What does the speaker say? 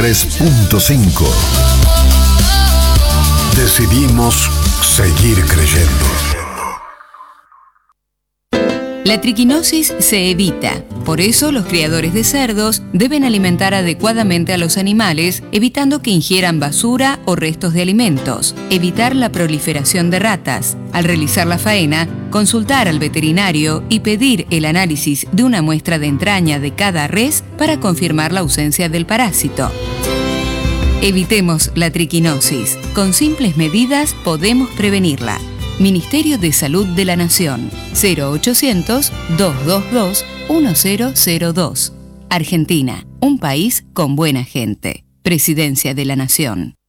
3.5. Decidimos seguir creyendo. La triquinosis se evita. Por eso los criadores de cerdos deben alimentar adecuadamente a los animales, evitando que ingieran basura o restos de alimentos. Evitar la proliferación de ratas. Al realizar la faena, consultar al veterinario y pedir el análisis de una muestra de entraña de cada res para confirmar la ausencia del parásito. Evitemos la triquinosis. Con simples medidas podemos prevenirla. Ministerio de Salud de la Nación. 0800-222-1002. Argentina, un país con buena gente. Presidencia de la Nación.